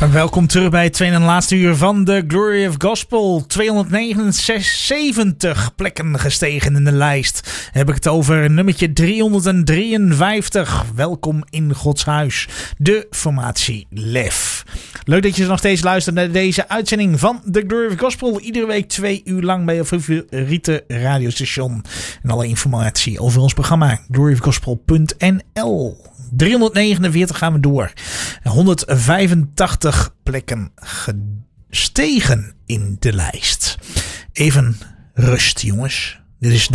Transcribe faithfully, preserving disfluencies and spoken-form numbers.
Welkom terug bij het tweede en laatste uur van de Glory of Gospel. tweehonderdnegenenzeventig plekken gestegen in de lijst. Heb ik het over nummertje driehonderddrieënvijftig. Welkom in Gods huis. De formatie Lef. Leuk dat je nog steeds luistert naar deze uitzending van de Glory of Gospel. Iedere week twee uur lang bij je favoriete radiostation. En alle informatie over ons programma glory of gospel punt n l. driehonderdnegenenveertig gaan we door. honderdvijfentachtig plekken gestegen in de lijst. Even rust, jongens. Dit is